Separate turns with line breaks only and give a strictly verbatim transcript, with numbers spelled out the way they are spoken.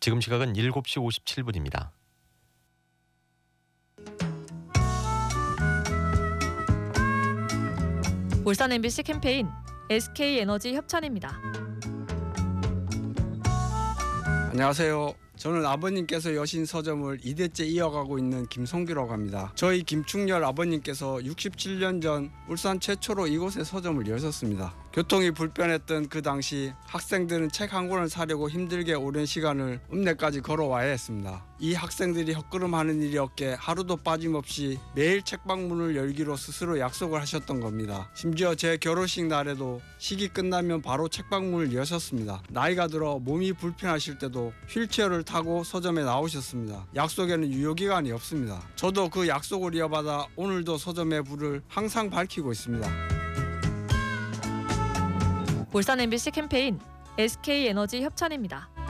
지금 시각은 일곱 시 오십칠 분입니다.
울산 엠비씨 캠페인 에스케이에너지 협찬입니다.
안녕하세요. 저는 아버님께서 여신 서점을 이 대째 이어가고 있는 김성규라고 합니다. 저희 김충렬 아버님께서 육십칠 년 전 울산 최초로 이곳에 서점을 여셨습니다. 교통이 불편했던 그 당시 학생들은 책 한 권을 사려고 힘들게 오랜 시간을 읍내까지 걸어와야 했습니다. 이 학생들이 헛걸음하는 일이 없게 하루도 빠짐없이 매일 책방문을 열기로 스스로 약속을 하셨던 겁니다. 심지어 제 결혼식 날에도 식이 끝나면 바로 책방문을 여셨습니다. 나이가 들어 몸이 불편하실 때도 휠체어를 타고 서점에 나오셨습니다. 약속에는 유효기간이 없습니다. 저도 그 약속을 이어받아 오늘도 서점의 불을 항상 밝히고 있습니다.
울산 엠비씨 캠페인 에스케이에너지 협찬입니다.